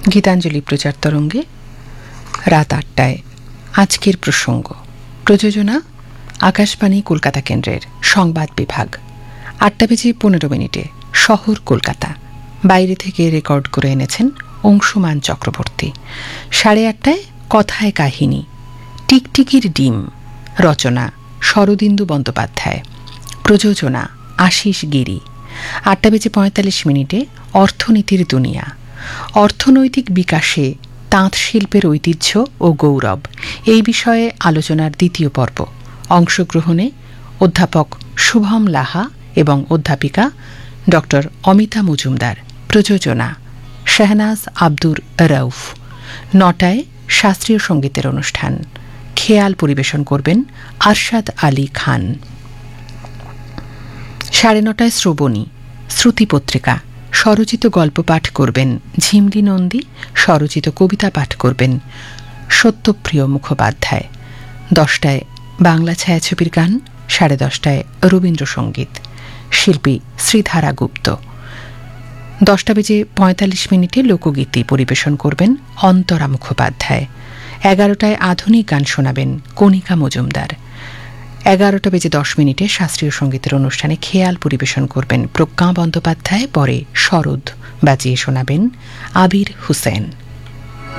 গীতাঞ্জলি প্রচার তরঙ্গে রাত ৮টায় আজকের প্রসঙ্গ। প্রযোজনা আকাশবাণী কলকাতা কেন্দ্রের সংবাদ বিভাগ। ৮:১৫ শহর কলকাতা। বাইরে থেকে রেকর্ড করে এনেছেন অংশুমান চক্রবর্তী। ৮:৩০ কথায় কাহিনী, টিকটিকির ডিম। রচনা শরদিন্দু বন্দ্যোপাধ্যায়। প্রযোজনা আশিস গিরি। ৮:৪৫ অর্থনীতির দুনিয়া। অর্থনৈতিক বিকাশে তাঁত শিল্পের ঐতিহ্য ও গৌরব, এই বিষয়ে আলোচনার দ্বিতীয় পর্ব। অংশগ্রহণে অধ্যাপক শুভম লাহা এবং অধ্যাপিকা ড অমিতা মজুমদার। প্রযোজনা শাহনাজ আব্দুর রউফ। ৯টায় শাস্ত্রীয় সঙ্গীতের অনুষ্ঠান। খেয়াল পরিবেশন করবেন আরশাদ আলী খান। ৯:৩০ শ্রবণী, শ্রুতি পত্রিকা। স্বরচিত গল্প পাঠ করবেন ঝিমলি নন্দী, স্বরচিত কবিতা পাঠ করবেন সত্যপ্রিয় মুখোপাধ্যায়। ১০টায় বাংলা ছায়াছবির গান, ১০:৩০ রবীন্দ্রসঙ্গীত। শিল্পী শ্রীধারা গুপ্ত। ১০:৪৫ লোকগীতি পরিবেশন করবেন অন্তরা মুখোপাধ্যায়। ১১টায় আধুনিক গান শোনাবেন কণিকা মজুমদার। ১১:১০ শাস্ত্রীয় সঙ্গীতের অনুষ্ঠানে খেয়াল পরিবেশন করবেন প্রজ্ঞা বন্দ্যোপাধ্যায়। পরে সরোদ বাজিয়ে শোনাবেন আবির হুসেন।